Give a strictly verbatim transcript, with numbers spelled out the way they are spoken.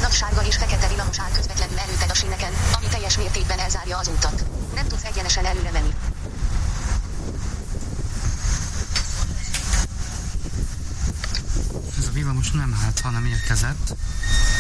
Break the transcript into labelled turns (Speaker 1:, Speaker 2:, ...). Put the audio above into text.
Speaker 1: Olyan sárga és fekete villamos áll közvetlenül előtted a síneken, ami teljes mértékben elzárja az utat. Nem tudsz egyenesen előre menni.
Speaker 2: Ez a villamos nem állt, hanem érkezett.